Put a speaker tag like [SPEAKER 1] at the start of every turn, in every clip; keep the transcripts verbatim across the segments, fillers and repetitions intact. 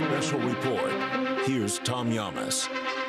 [SPEAKER 1] Special report. Here's Tom Llamas.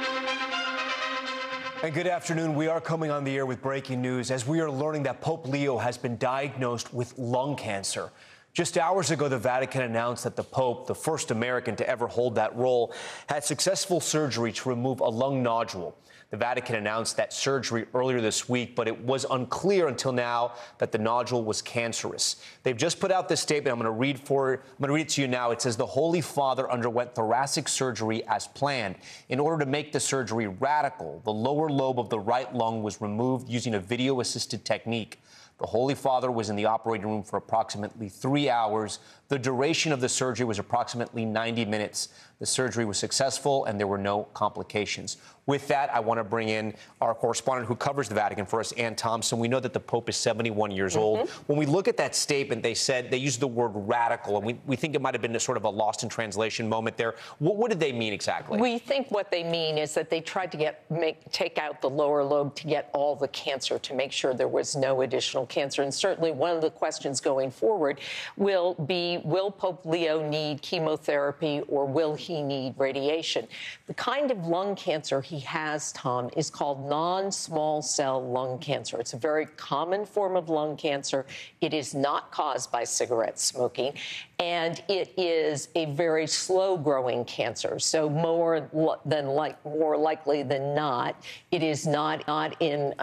[SPEAKER 2] And good afternoon. We are coming on the air with breaking news as we are learning that Pope Leo has been diagnosed with lung cancer. Just hours ago, the Vatican announced that the Pope, the first American to ever hold that role, had successful surgery to remove a lung nodule. The Vatican announced that surgery earlier this week, but it was unclear until now that the nodule was cancerous. They've just put out this statement. I'm going to read for I'm going to read it to you now. It says the Holy Father underwent thoracic surgery as planned. In order to make the surgery radical, the lower lobe of the right lung was removed using a video-assisted technique. The Holy Father was in the operating room for approximately three hours. The duration of the surgery was approximately ninety minutes. The surgery was successful and there were no complications. With that, I want to bring in our correspondent who covers the Vatican for us, Ann Thompson. We know that the Pope is seventy-one years mm-hmm. old. When we look at that statement, they said they used the word radical, and we, we think it might have been a sort of a lost in translation moment there. What, what did they mean exactly?
[SPEAKER 3] We think what they mean is that they tried to get make take out the lower lobe to get all the cancer, to make sure there was no additional cancer. And certainly one of the questions going forward will be, will Pope Leo need chemotherapy or will he need radiation? The kind of lung cancer he has, Tom, is called non-small cell lung cancer. It's a very common form of lung cancer. It is not caused by cigarette smoking, and it is a very slow-growing cancer. So more than like more likely than not, it is not not in